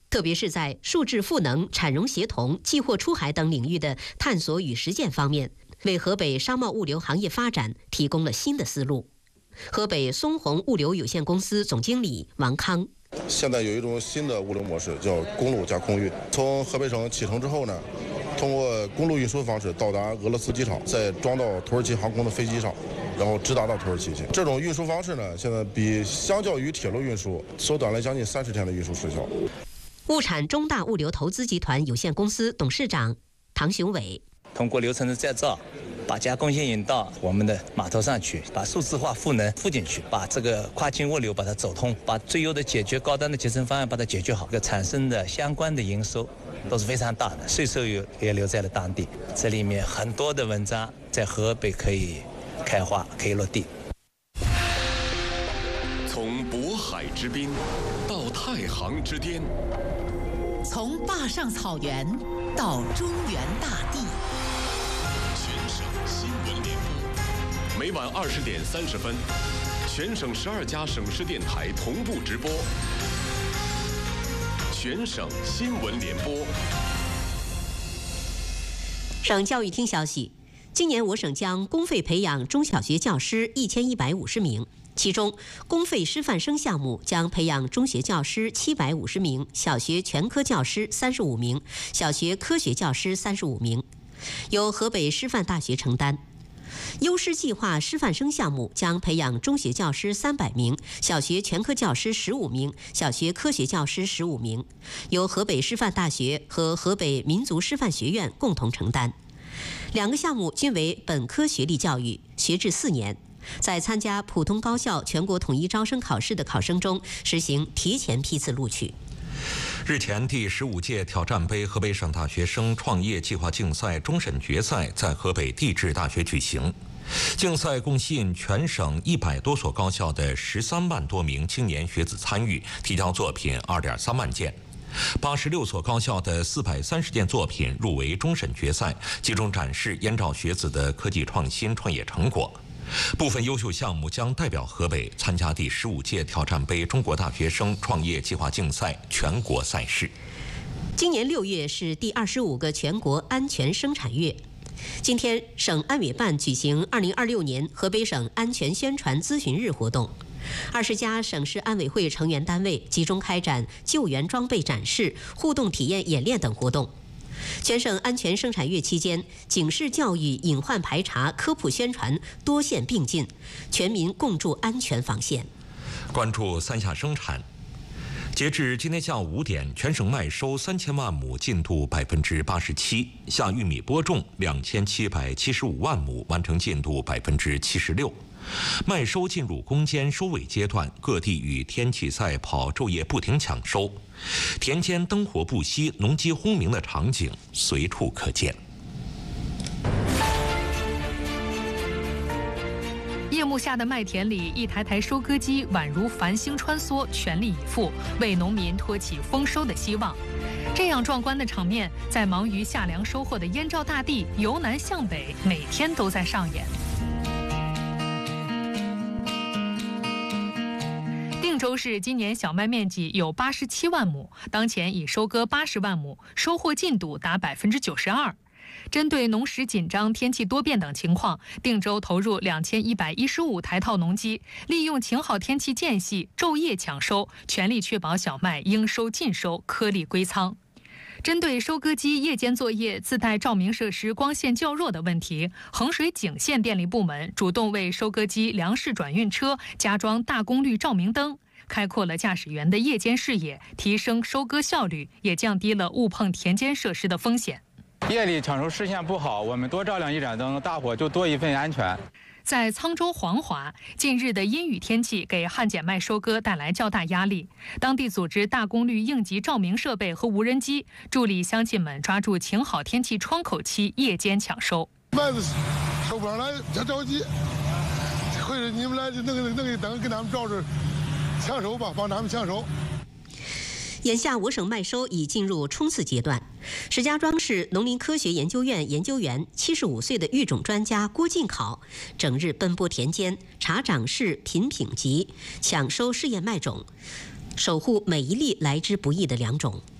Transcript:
特别是在数质赋能、产融协同、寄货出海等领域的探索与实践方面，为河北商贸物流行业发展提供了新的思路。河北松宏物流有限公司总经理王康： 现在有一种新的物流模式，叫公路加空运。从河北省启程之后呢，通过公路运输方式到达俄罗斯机场，再装到土耳其航空的飞机上，然后直达到土耳其去。这种运输方式呢，现在相较于铁路运输，缩短了将近30天的运输时效。 物产中大物流投资集团有限公司董事长唐雄伟： 通过流程的再造，把加工线引到我们的码头上去，把数字化赋能附进去，把这个跨境物流把它走通，把最优的解决高端的节省方案把它解决好，这个产生的相关的营收都是非常大的，税收也留在了当地。这里面很多的文章在河北可以开花，可以落地。 从渤海之滨到太行之巅， 从坝上草原到中原大地。 全省新闻联播，每晚20点30分，全省12家省市电台同步直播。全省新闻联播。 省教育厅消息，今年我省将公费培养中小学教师1150名。其中，公费师范生项目将培养中学教师750名，小学全科教师35名，小学科学教师35名，由河北师范大学承担。优师计划师范生项目将培养中学教师300名，小学全科教师15名，小学科学教师15名，由河北师范大学和河北民族师范学院共同承担。两个项目均为本科学历教育，学制4年。在参加普通高校全国统一招生考试的考生中，实行提前批次录取。 日前，第15届挑战杯河北省大学生创业计划竞赛终审决赛在河北地质大学举行。竞赛共吸引全省100多所高校的13万多名青年学子参与，提交作品2.3万件。86所高校的430件作品入围终审决赛，集中展示燕赵学子的科技创新创业成果。部分优秀项目将代表河北参加第15届挑战杯中国大学生创业计划竞赛全国赛事。 今年6月是第25个全国安全生产月。今天，省安委办举行2026年河北省安全宣传咨询日活动。20家省市安委会成员单位集中开展救援装备展示、互动体验演练等活动。全省安全生产月期间，警示教育、隐患排查、科普宣传多线并进，全民共筑安全防线。 关注三下生产。截至今天下午5点，全省麦收3000万亩，进度87%；下玉米播种2775万亩，完成进度76%。麦收进入攻坚收尾阶段，各地与天气赛跑，昼夜不停抢收，田间灯火不息，农机轰鸣的场景随处可见。 夜幕下的麦田里，一台台收割机宛如繁星穿梭，全力以赴，为农民托起丰收的希望。这样壮观的场面，在忙于夏粮收获的燕赵大地，由南向北，每天都在上演。定州市今年小麦面积有87万亩，当前已收割80万亩，收获进度达92%。针对农时紧张、天气多变等情况，定州投入2115台套农机，利用晴好天气间隙昼夜抢收，全力确保小麦应收尽收，颗粒归仓。针对收割机夜间作业自带照明设施光线较弱的问题，衡水景县电力部门主动为收割机粮食转运车加装大功率照明灯，开阔了驾驶员的夜间视野，提升收割效率，也降低了误碰田间设施的风险。 夜里抢收视线不好，我们多照亮一盏灯，大伙就多一份安全。 在沧州黄华，近日的阴雨天气给旱碱麦收割带来较大压力。当地组织大功率应急照明设备和无人机，助力乡亲们抓住晴好天气窗口期夜间抢收。 麦子收不上来，别着急，或者你们来弄个灯给他们照着抢收吧，帮他们抢收。 眼下，我省麦收已进入冲刺阶段。石家庄市农林科学研究院研究员75岁的育种专家郭进考，整日奔波田间，查长势、品品级，抢收试验麦种，守护每一粒来之不易的良种。